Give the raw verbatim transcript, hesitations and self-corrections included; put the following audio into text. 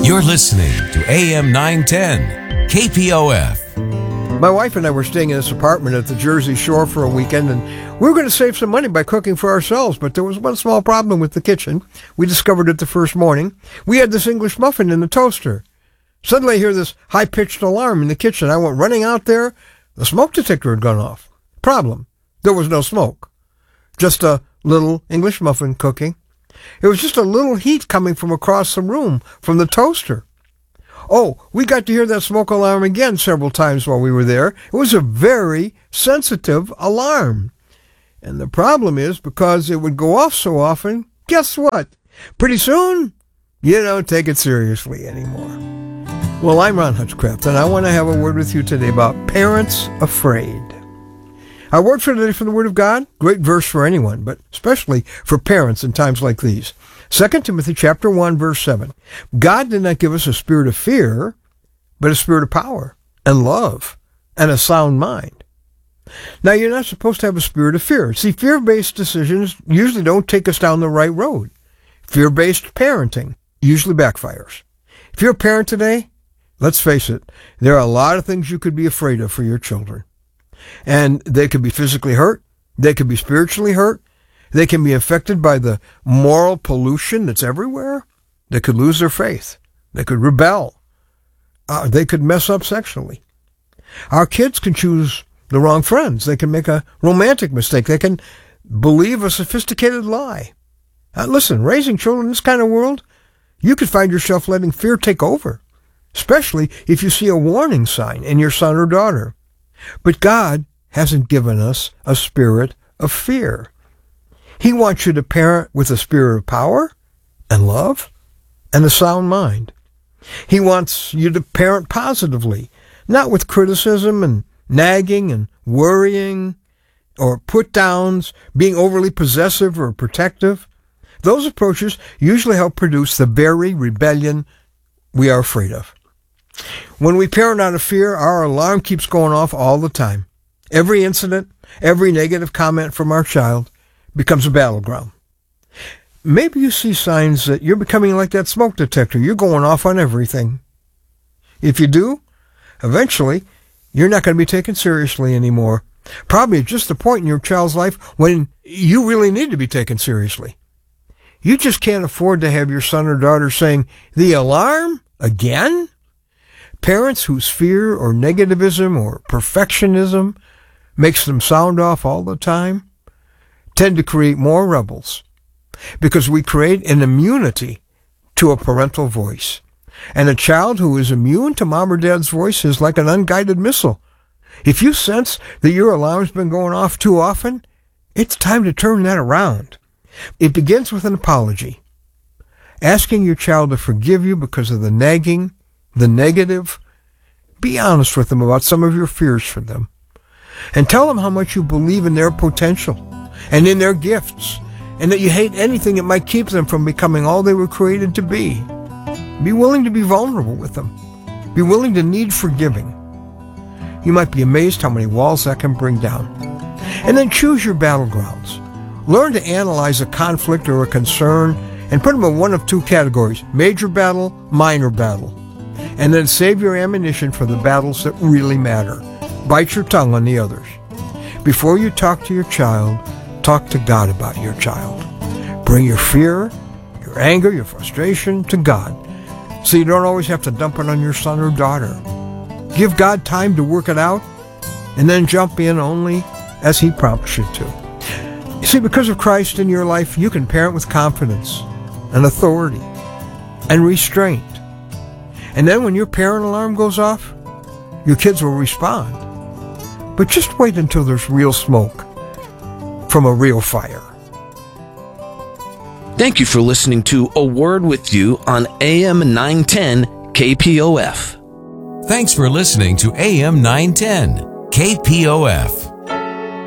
You're listening to A M nine ten, K P O F. My wife and I were staying in this apartment at the Jersey Shore for a weekend, and we were going to save some money by cooking for ourselves, but there was one small problem with the kitchen. We discovered it the first morning. We had this English muffin in the toaster. Suddenly I hear this high-pitched alarm in the kitchen. I went running out there. The smoke detector had gone off. Problem: there was no smoke. Just a little English muffin cooking. It was just a little heat coming from across the room from the toaster. Oh, we got to hear that smoke alarm again several times while we were there. It was a very sensitive alarm. And the problem is, because it would go off so often, guess what? Pretty soon, you don't take it seriously anymore. Well, I'm Ron Hutchcraft, and I want to have a word with you today about parents afraid. Our word for today from the Word of God, great verse for anyone, but especially for parents in times like these. Second Timothy chapter one, verse seven. God did not give us a spirit of fear, but a spirit of power and love and a sound mind. Now, you're not supposed to have a spirit of fear. See, fear-based decisions usually don't take us down the right road. Fear-based parenting usually backfires. If you're a parent today, let's face it, there are a lot of things you could be afraid of for your children. And they could be physically hurt. They could be spiritually hurt. They can be affected by the moral pollution that's everywhere. They could lose their faith. They could rebel. Uh, they could mess up sexually. Our kids can choose the wrong friends. They can make a romantic mistake. They can believe a sophisticated lie. Uh, listen, raising children in this kind of world, you could find yourself letting fear take over, especially if you see a warning sign in your son or daughter. But God hasn't given us a spirit of fear. He wants you to parent with a spirit of power and love and a sound mind. He wants you to parent positively, not with criticism and nagging and worrying or put-downs, being overly possessive or protective. Those approaches usually help produce the very rebellion we are afraid of. When we parent out of fear, our alarm keeps going off all the time. Every incident, every negative comment from our child becomes a battleground. Maybe you see signs that you're becoming like that smoke detector. You're going off on everything. If you do, eventually, you're not going to be taken seriously anymore. Probably at just the point in your child's life when you really need to be taken seriously. You just can't afford to have your son or daughter saying, "The alarm? Again?" Parents whose fear or negativism or perfectionism makes them sound off all the time tend to create more rebels, because we create an immunity to a parental voice. And a child who is immune to mom or dad's voice is like an unguided missile. If you sense that your alarm's been going off too often, it's time to turn that around. It begins with an apology, asking your child to forgive you because of the nagging, the negative. Be honest with them about some of your fears for them, and tell them how much you believe in their potential and in their gifts, and that you hate anything that might keep them from becoming all they were created to be. Be willing to be vulnerable with them. Be willing to need forgiving. You might be amazed how many walls that can bring down. And then choose your battlegrounds. Learn to analyze a conflict or a concern and put them in one of two categories: major battle, minor battle. And then save your ammunition for the battles that really matter. Bite your tongue on the others. Before you talk to your child, talk to God about your child. Bring your fear, your anger, your frustration to God, so you don't always have to dump it on your son or daughter. Give God time to work it out, and then jump in only as He prompts you to. You see, because of Christ in your life, you can parent with confidence and authority and restraint. And then when your parent alarm goes off, your kids will respond. But just wait until there's real smoke from a real fire. Thank you for listening to A Word with You on A M nine ten K P O F. Thanks for listening to A M nine ten, K P O F.